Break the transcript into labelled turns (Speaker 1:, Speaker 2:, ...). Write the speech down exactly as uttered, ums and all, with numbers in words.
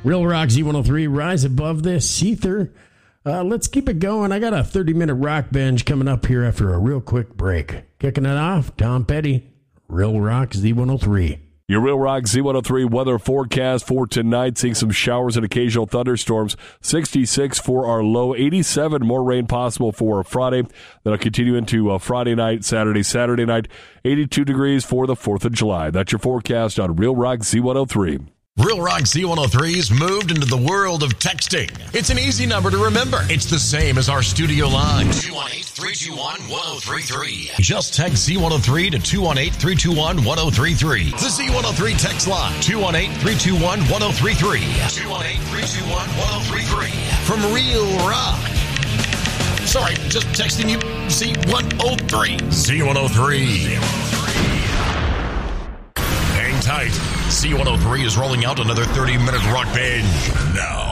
Speaker 1: Real Rock Z one oh three, rise above this. Seether, uh, let's keep it going. I got a thirty-minute rock binge coming up here after a real quick break. Kicking it off, Tom Petty, Real Rock Z one oh three.
Speaker 2: Your Real Rock Z one oh three weather forecast for tonight, seeing some showers and occasional thunderstorms. sixty-six for our low, eighty-seven more rain possible for Friday. That'll continue into uh, Friday night, Saturday, Saturday night. eighty-two degrees for the fourth of July. That's your forecast on Real Rock Z one oh three.
Speaker 3: Real Rock Z one oh three's moved into the world of texting. It's an easy number to remember. It's the same as our studio line. two one eight, three two one, one oh three three. Just text Z one oh three to two one eight, three two one, one oh three three. The Z one oh three text line. two one eight, three two one, one oh three three. two one eight, three two one, one oh three three. From Real Rock. Sorry, just texting you Z one oh three. Z one oh three. Hang tight. Z one oh three is rolling out another thirty-minute rock binge now.